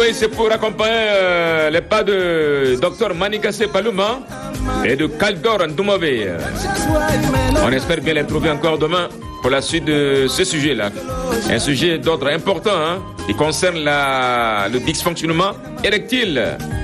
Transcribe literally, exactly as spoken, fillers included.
oui, c'est pour accompagner euh, les pas de docteur Manikasse Palouma et de Kaldor Ndoumové. On espère bien les trouver encore demain pour la suite de ce sujet-là. Un sujet d'ordre important hein, qui concerne la, le dysfonctionnement érectile.